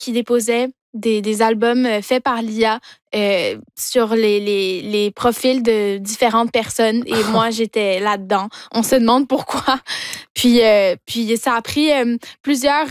qui déposaient des albums faits par l'IA sur les profils de différentes personnes. Et moi, j'étais là-dedans. On se demande pourquoi. Puis ça a pris plusieurs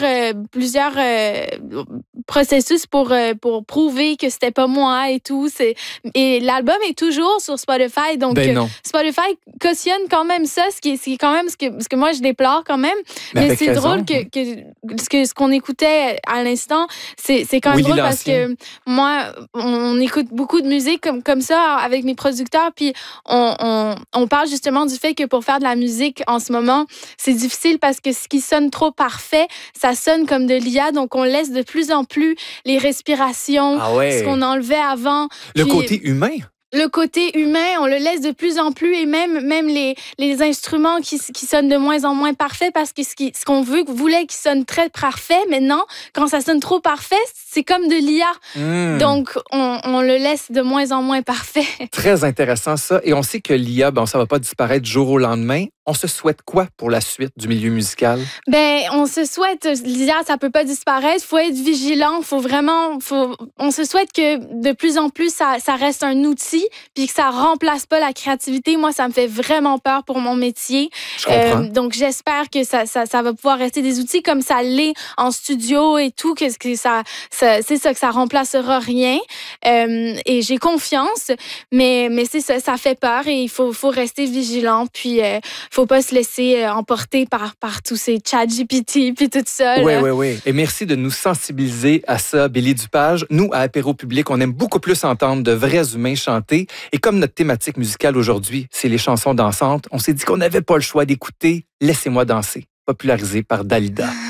processus pour prouver que c'était pas moi et tout. Et l'album est toujours sur Spotify. Donc, Spotify cautionne quand même ça, ce qui est quand même ce que moi, je déplore quand même. Mais c'est drôle que ce qu'on écoutait à l'instant, c'est quand même drôle parce que moi, on écoute beaucoup de musique comme ça avec mes producteurs, puis on parle justement du fait que pour faire de la musique en ce moment, c'est difficile parce que ce qui sonne trop parfait, ça sonne comme de l'IA, donc on laisse de plus en plus les respirations, ce qu'on enlevait avant. Le côté humain? Le côté humain, on le laisse de plus en plus et même les instruments qui sonnent de moins en moins parfaits parce que ce qu'on voulait qu'ils sonnent très parfait, maintenant, quand ça sonne trop parfait, c'est comme de l'IA. Donc, on le laisse de moins en moins parfait. Très intéressant, ça. Et on sait que l'IA, ça ne va pas disparaître du jour au lendemain. On se souhaite quoi pour la suite du milieu musical? On se souhaite, l'IA, ça peut pas disparaître. Faut être vigilant. On se souhaite que de plus en plus, ça reste un outil puis que ça remplace pas la créativité. Moi, ça me fait vraiment peur pour mon métier. Je comprends. Donc, j'espère que ça va pouvoir rester des outils comme ça l'est en studio et tout, que c'est ça, que ça remplacera rien. Et j'ai confiance, mais c'est ça fait peur et il faut rester vigilant. Puis, faut pas se laisser emporter par tous ces ChatGPT puis tout ça. Oui. Et merci de nous sensibiliser à ça, Bélie Dupage. Nous, à Apéro Public, on aime beaucoup plus entendre de vrais humains chanter. Et comme notre thématique musicale aujourd'hui, c'est les chansons dansantes, on s'est dit qu'on n'avait pas le choix d'écouter « Laissez-moi danser », popularisé par Dalida.